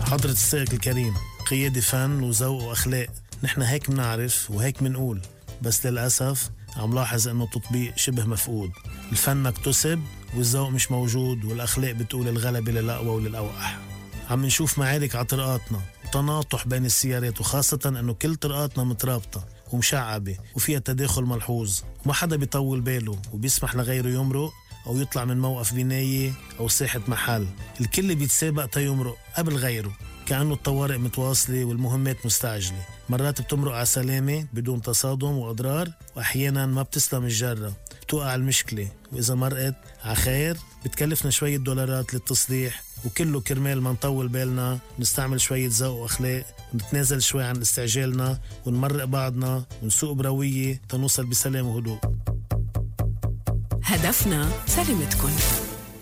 حضرة السائق الكريم، قيادة فن وذوق وأخلاق، نحن هيك منعرف وهيك منقول، بس للأسف عم لاحظ أنه التطبيق شبه مفقود. الفن اكتسب والذوق مش موجود، والأخلاق بتقول الغلبة للأقوى وللأوقح. عم نشوف معارك على طرقاتنا وتناطح بين السيارات، وخاصة أنه كل طرقاتنا مترابطة ومشعبة وفيها تداخل ملحوظ، وما حدا بيطول باله وبيسمح لغيره يمرق أو يطلع من موقف بناية أو ساحة محل. الكل بيتسابق تيمرق قبل غيره، كأنه الطوارئ متواصلة والمهمات مستعجلة. مرات بتمرق على سلامة بدون تصادم وأضرار، وأحيانا ما بتسلم الجرة، بتوقع المشكلة، وإذا مرقت على خير بتكلفنا شوية دولارات للتصليح، وكله كرمال ما نطول بالنا، نستعمل شوية ذوق وأخلاق، ونتنازل شوي عن استعجالنا، ونمرق بعضنا، ونسوق بروية تنوصل بسلام وهدوء. هدفنا سلامتكن.